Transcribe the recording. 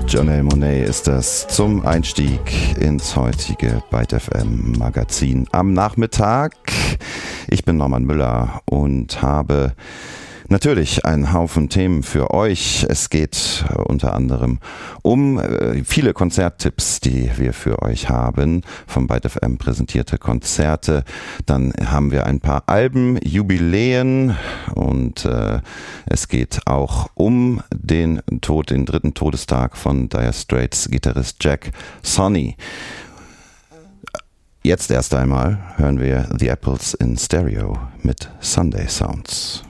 Janelle Monáe ist das zum Einstieg ins heutige Byte FM Magazin am Nachmittag. Ich bin Norman Müller und habe natürlich einen Haufen Themen für euch. Es geht unter anderem um viele Konzerttipps, die wir für euch haben, vom Byte FM präsentierte Konzerte. Dann haben wir ein paar Alben, Jubiläen und es geht auch um den dritten Todestag von Dire Straits Gitarrist Jack Sonny. Jetzt erst einmal hören wir The Apples in Stereo mit Sunday Sounds.